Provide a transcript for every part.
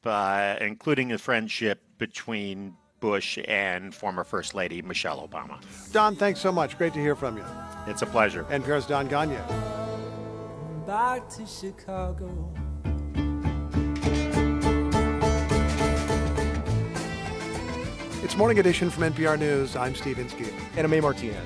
including the friendship between Bush and former First Lady Michelle Obama. Don, thanks so much. Great to hear from you. It's a pleasure. NPR's Don Ganya. Back to Chicago. It's Morning Edition from NPR News. I'm Steve Inskeep. And I'm A. Martinez.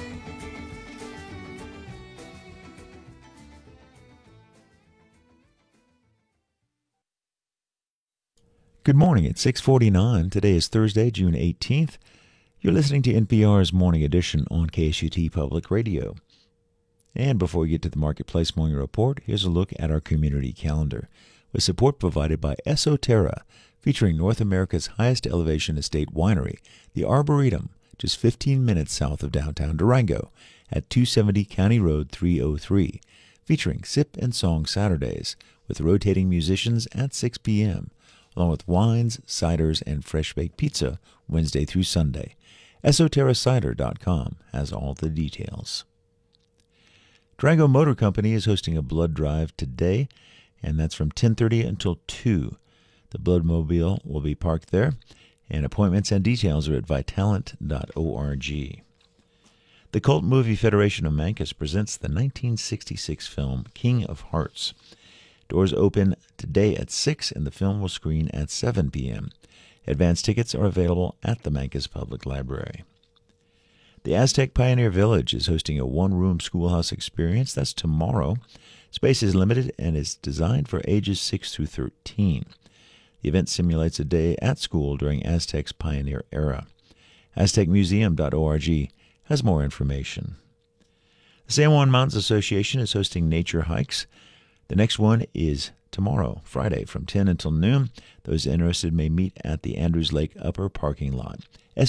Good morning. It's 6:49. Today is Thursday, June 18th. You're listening to NPR's Morning Edition on KSUT Public Radio. And before we get to the Marketplace Morning Report, here's a look at our community calendar, with support provided by Esoterra, featuring North America's highest elevation estate winery, the Arboretum, just 15 minutes south of downtown Durango, at 270 County Road 303, featuring Sip and Song Saturdays, with rotating musicians at 6 p.m., along with wines, ciders, and fresh-baked pizza Wednesday through Sunday. EsoterraCider.com has all the details. Durango Motor Company is hosting a blood drive today, and that's from 10:30 until 2. The Bloodmobile will be parked there, and appointments and details are at Vitalant.org. The Cult Movie Federation of Mancos presents the 1966 film King of Hearts. Doors open today at 6, and the film will screen at 7 p.m. Advance tickets are available at the Mancos Public Library. The Aztec Pioneer Village is hosting a one-room schoolhouse experience. That's tomorrow. Space is limited and is designed for ages 6 through 13. The event simulates a day at school during Aztec's pioneer era. AztecMuseum.org has more information. The San Juan Mountains Association is hosting nature hikes. The next one is tomorrow, Friday, from 10 until noon. Those interested may meet at the Andrews Lake Upper Parking Lot.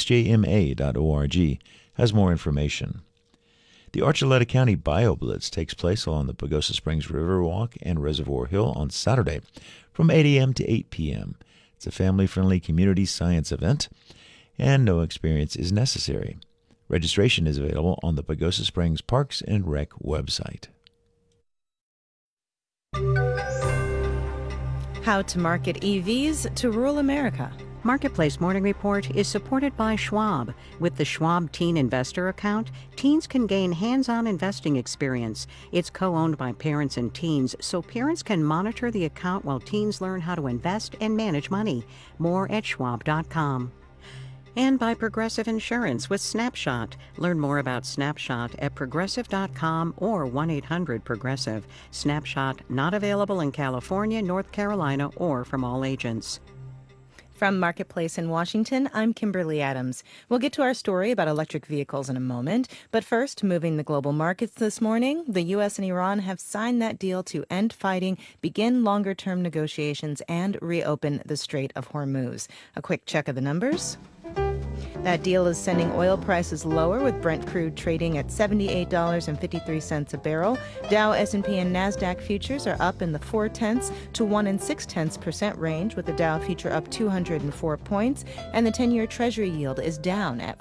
SJMA.org has more information. The Archuleta County BioBlitz takes place along the Pagosa Springs Riverwalk and Reservoir Hill on Saturday from 8 a.m. to 8 p.m. It's a family-friendly community science event, and no experience is necessary. Registration is available on the Pagosa Springs Parks and Rec website. How to market EVs to rural America. Marketplace Morning Report is supported by Schwab. With the Schwab Teen Investor Account, teens can gain hands-on investing experience. It's co-owned by parents and teens, so parents can monitor the account while teens learn how to invest and manage money. More at schwab.com. And by Progressive Insurance with Snapshot. Learn more about Snapshot at progressive.com or 1-800-PROGRESSIVE. Snapshot not available in California, North Carolina, or from all agents. From Marketplace in Washington, I'm Kimberly Adams. We'll get to our story about electric vehicles in a moment. But first, moving the global markets this morning, the U.S. and Iran have signed that deal to end fighting, begin longer-term negotiations, and reopen the Strait of Hormuz. A quick check of the numbers. That deal is sending oil prices lower, with Brent crude trading at $78.53 a barrel. Dow, S&P, and NASDAQ futures are up in the 0.4 to 1 6/10% range, with the Dow future up 204 points, and the 10-year Treasury yield is down at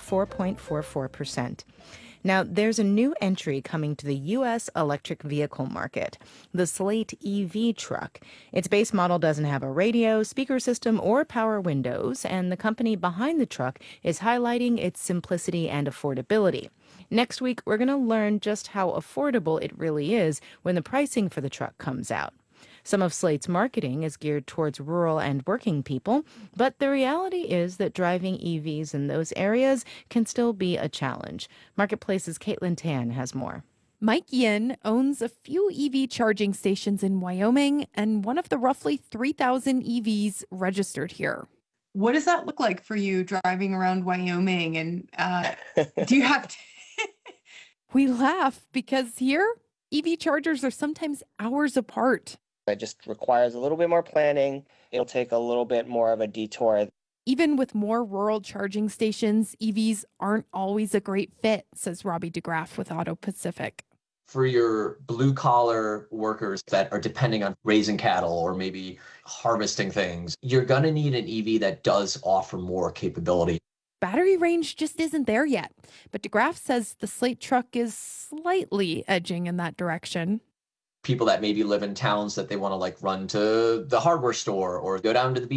4.44%. Now, there's a new entry coming to the U.S. electric vehicle market, the Slate EV truck. Its base model doesn't have a radio, speaker system, or power windows, and the company behind the truck is highlighting its simplicity and affordability. Next week, we're going to learn just how affordable it really is when the pricing for the truck comes out. Some of Slate's marketing is geared towards rural and working people, but the reality is that driving EVs in those areas can still be a challenge. Marketplace's Caitlin Tan has more. Mike Yin owns a few EV charging stations in Wyoming and one of the roughly 3,000 EVs registered here. What does that look like for you driving around Wyoming? And do you have to... We laugh because here, EV chargers are sometimes hours apart. It just requires a little bit more planning. It'll take a little bit more of a detour. Even with more rural charging stations, EVs aren't always a great fit, says Robbie DeGraff with Auto Pacific. For your blue-collar workers that are depending on raising cattle or maybe harvesting things, you're going to need an EV that does offer more capability. Battery range just isn't there yet, but DeGraff says the Slate truck is slightly edging in that direction. People that maybe live in towns that they want to run to the hardware store or go down to the beach